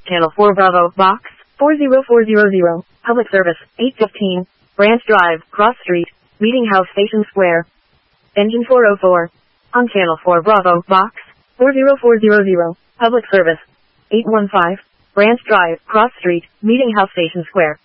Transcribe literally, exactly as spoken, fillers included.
Channel four Bravo, Box, four zero four zero zero, Public Service, eight fifteen, Branch Drive, Cross Street, Meeting House Station Square. Engine four oh four. On Channel four Bravo, Box, four zero four zero zero, Public Service, eight one five, Branch Drive, Cross Street, Meeting House Station Square.